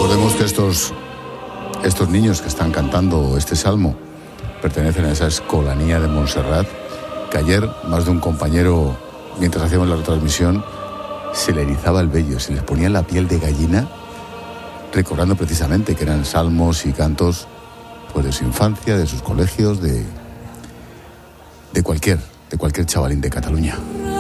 Recordemos que estos niños que están cantando este salmo pertenecen a esa escolanía de Montserrat, que ayer más de un compañero, mientras hacíamos la retransmisión, se le erizaba el vello, se les ponía la piel de gallina, recordando precisamente que eran salmos y cantos pues de su infancia, de sus colegios, de cualquier chavalín de Cataluña.